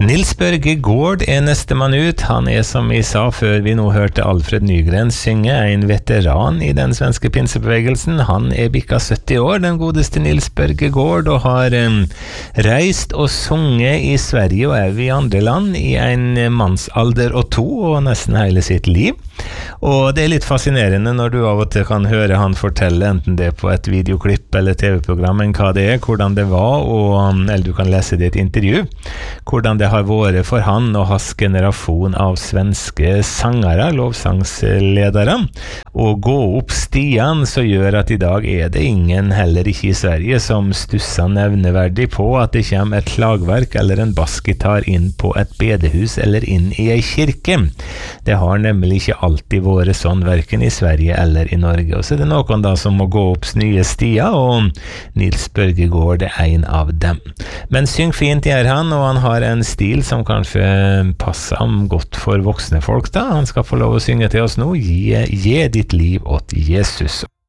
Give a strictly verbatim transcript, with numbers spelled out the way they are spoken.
Nils Børge Gård er neste mann ut. Han er, som vi sa før vi nå hørte Alfred Nygren synge, en veteran i den svenske pinsebevegelsen. Han er bikka sytti år, den godeste Nils Børge Gård, og har um, reist og sunget i Sverige og også i andre land i en mannsalder og to, og nesten hele sitt liv. Og det er litt fascinerende når du av og til kan høre han fortelle, enten det er på et videoklipp eller T V-program, enn hva det er, hvordan det var, og, eller du kan lese det i et intervju, hvordan det har vært for han og hans generasjon av svenske sangere, lovsangsledere, og gå opp stiene så gjør at i dag er det ingen, heller ikke i Sverige, som stusser nevneverdig på at det kommer et slagverk eller en bassgitar inn på et bedehus eller inn i ei kirke. Det har nemlig ikke alltid vært sånn, hverken i Sverige eller i Norge. Og så er det noen da som må gå opp nye stier, og Nils Børge Gård er en av dem. Men syng fint gjør han, og han har en stil som kanskje passer ham godt for voksne folk da. Han skal få lov å synge til oss nå. Gi, gi ditt liv åt Jesus.